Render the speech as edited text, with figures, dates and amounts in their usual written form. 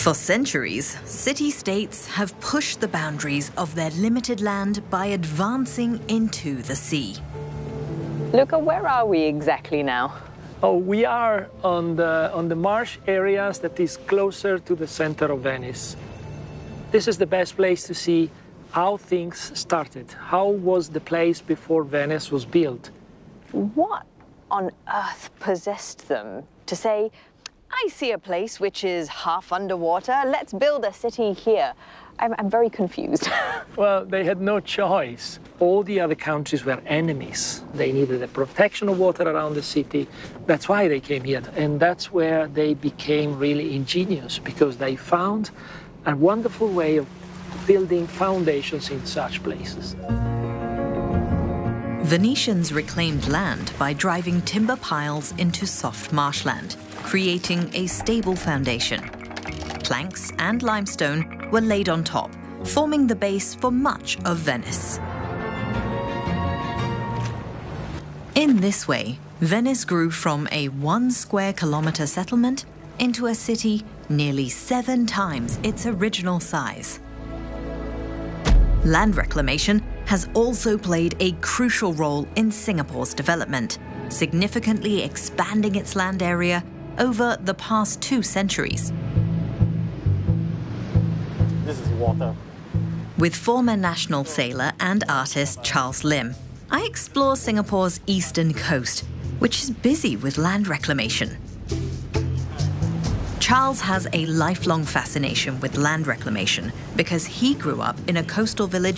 For centuries, city-states have pushed the boundaries of their limited land by advancing into the sea. Luca, where are we exactly now? Oh, we are on the marsh areas that is closer to the center of Venice. This is the best place to see how things started. How was the place before Venice was built? What on earth possessed them to say, I see a place which is half underwater, let's build a city here? I'm very confused. Well, they had no choice. All the other countries were enemies. They needed the protection of water around the city. That's why they came here. And that's where they became really ingenious, because they found a wonderful way of building foundations in such places. Venetians reclaimed land by driving timber piles into soft marshland, creating a stable foundation. Planks and limestone were laid on top, forming the base for much of Venice. In this way, Venice grew from a 1 square kilometre settlement into a city nearly 7 times its original size. Land reclamation has also played a crucial role in Singapore's development, significantly expanding its land area over the past 2 centuries. This is water. With former national sailor and artist Charles Lim, I explore Singapore's eastern coast, which is busy with land reclamation. Charles has a lifelong fascination with land reclamation because he grew up in a coastal village